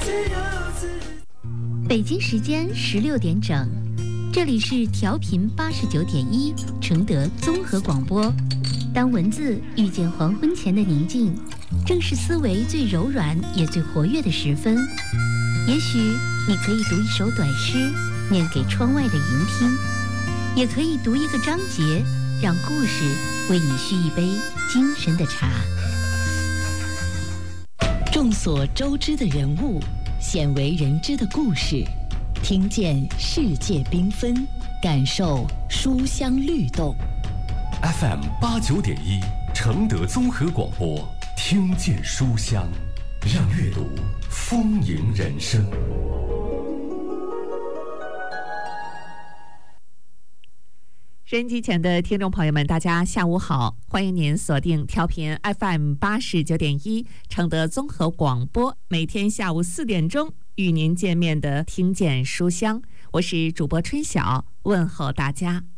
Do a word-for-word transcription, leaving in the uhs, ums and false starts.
北京时间十六点整，这里是调频八十九点一承德综合广播。当文字遇见黄昏前的宁静，正是思维最柔软也最活跃的时分。也许你可以读一首短诗，念给窗外的云听；也可以读一个章节，让故事为你续一杯精神的茶。 众所周知的人物，鲜为人知的故事，听见世界缤纷，感受书香律动。 F M 八九点一，承德综合广播，听见书香，让阅读丰盈人生。 收音机前的听众朋友们，大家下午好，欢迎您锁定调频 F M 八十九点一承德综合广播，每天下午四点钟与您见面的听见书香，我是主播春晓，问候大家。